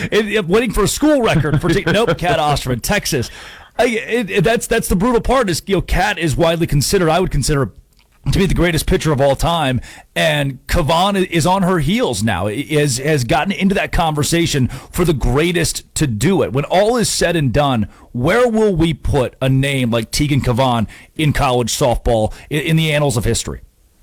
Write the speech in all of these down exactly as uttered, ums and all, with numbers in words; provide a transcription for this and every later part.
it, it, waiting for a school record for t- nope, Cat Osterman, Texas. I, it, it, that's that's the brutal part. Is you know, Cat is widely considered. I would consider to be the greatest pitcher of all time, and Kavan is on her heels now. Has has gotten into that conversation for the greatest to do it. When all is said and done, where will we put a name like Tegan Kavan in college softball in, in the annals of history?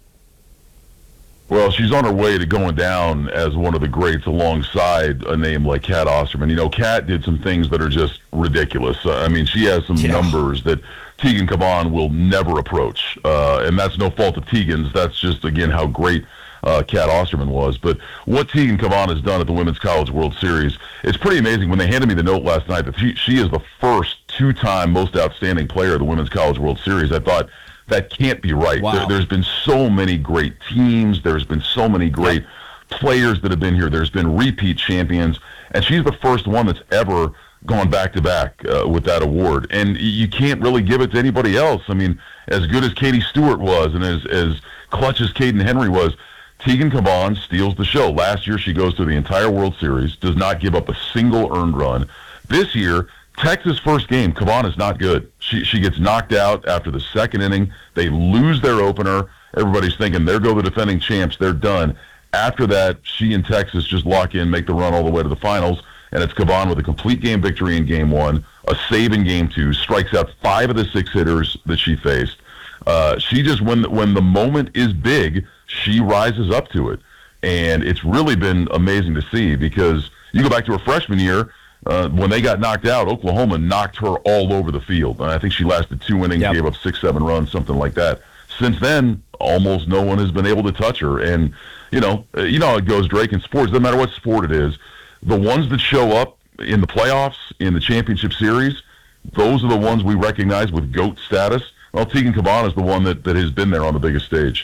Well, she's on her way to going down as one of the greats alongside a name like Cat Osterman. You know, Cat did some things that are just ridiculous. Uh, I mean, she has some yeah. numbers that Tegan Kavan will never approach. Uh, and that's no fault of Tegan's. That's just, again, how great uh, Cat Osterman was. But what Tegan Kavan has done at the Women's College World Series, it's pretty amazing. When they handed me the note last night that she, she is the first two-time most outstanding player of the Women's College World Series, I thought, that can't be right. Wow. There, there's been so many great teams. There's been so many great yep. players that have been here. There's been repeat champions. And she's the first one that's ever gone back-to-back uh, with that award. And you can't really give it to anybody else. I mean, as good as Katie Stewart was and as, as clutch as Caden Henry was, Tegan Kavan steals the show. Last year, she goes through the entire World Series, does not give up a single earned run. This year, Texas' first game, Kavan is not good. She she gets knocked out after the second inning. They lose their opener. Everybody's thinking, there go the defending champs. They're done. After that, she and Texas just lock in, make the run all the way to the finals, and it's Kavan with a complete game victory in game one, a save in game two, strikes out five of the six hitters that she faced. Uh, she just, when, when the moment is big, she rises up to it. And it's really been amazing to see because you go back to her freshman year, Uh, when they got knocked out, Oklahoma knocked her all over the field. And I think she lasted two innings, yep. gave up six, seven runs, something like that. Since then, almost no one has been able to touch her. And, you know, you know how it goes, Drake, in sports. Doesn't matter what sport it is. The ones that show up in the playoffs, in the championship series, those are the ones we recognize with GOAT status. Well, Tegan Kavan is the one that, that has been there on the biggest stage.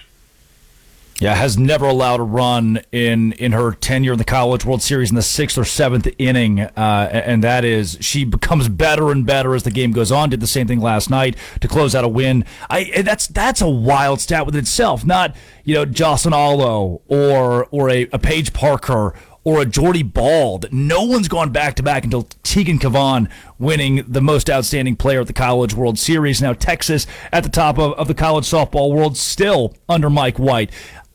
Yeah, has never allowed a run in, in her tenure in the College World Series in the sixth or seventh inning, uh, and that is she becomes better and better as the game goes on. Did the same thing last night to close out a win. I that's that's a wild stat within itself. Not you know Jocelyn Allo or or a, a Paige Parker or a Jordy Bald. No one's gone back to back until Tegan Kavan winning the most outstanding player at the College World Series. Now Texas at the top of, of the college softball world still under Mike White.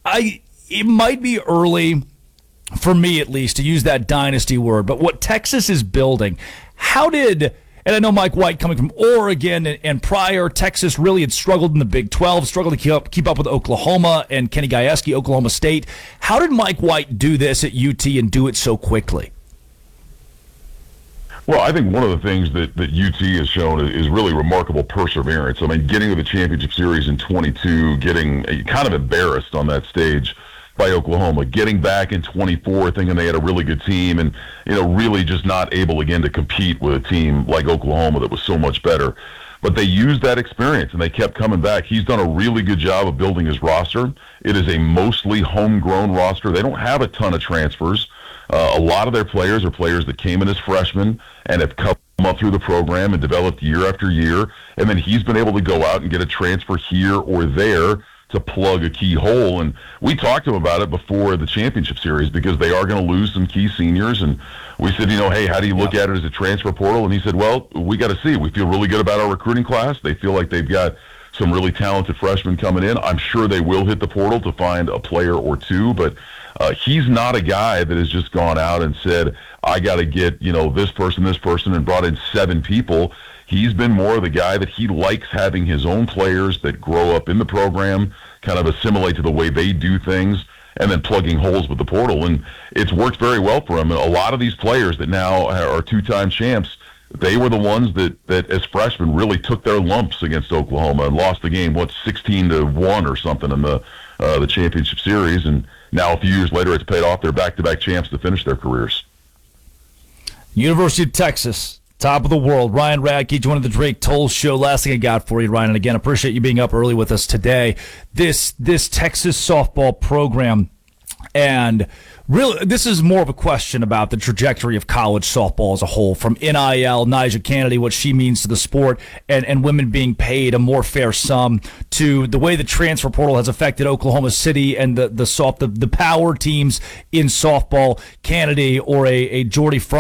I it might be early, for me at least, to use that dynasty word, but what Texas is building, how did, and I know Mike White coming from Oregon and, and prior, Texas really had struggled in the Big twelve, struggled to keep up, keep up with Oklahoma and Kenny Gajewski, Oklahoma State. How did Mike White do this at U T and do it so quickly? Well, I think one of the things that, that U T has shown is really remarkable perseverance. I mean, getting to the championship series in twenty-two, getting kind of embarrassed on that stage by Oklahoma, getting back in twenty-four thinking they had a really good team and, you know, really just not able again to compete with a team like Oklahoma that was so much better. But they used that experience, and they kept coming back. He's done a really good job of building his roster. It is a mostly homegrown roster. They don't have a ton of transfers. Uh, a lot of their players are players that came in as freshmen and have come up through the program and developed year after year. And then he's been able to go out and get a transfer here or there to plug a key hole. And we talked to him about it before the championship series because they are going to lose some key seniors. And we said, you know, hey, how do you look at it as a transfer portal? And he said, well, we got to see. We feel really good about our recruiting class. They feel like they've got some really talented freshmen coming in. I'm sure they will hit the portal to find a player or two, but uh, he's not a guy that has just gone out and said, I got to get, you know, this person, this person, and brought in seven people. He's been more of the guy that he likes having his own players that grow up in the program, kind of assimilate to the way they do things, and then plugging holes with the portal. And it's worked very well for him. And a lot of these players that now are two-time champs, they were the ones that, that as freshmen really took their lumps against Oklahoma and lost the game, what, sixteen to one or something in the uh, the championship series. And now a few years later, it's paid off. They're back-to-back champs to finish their careers. University of Texas, top of the world. Ryan Radke joining the Drake Toll Show. Last thing I got for you, Ryan, and again, appreciate you being up early with us today. This this Texas softball program, and really, this is more of a question about the trajectory of college softball as a whole, from N I L, Nyjah Kennedy, what she means to the sport, and, and women being paid a more fair sum, to the way the transfer portal has affected Oklahoma City and the the soft the, the power teams in softball, Kennedy or a, a Jordy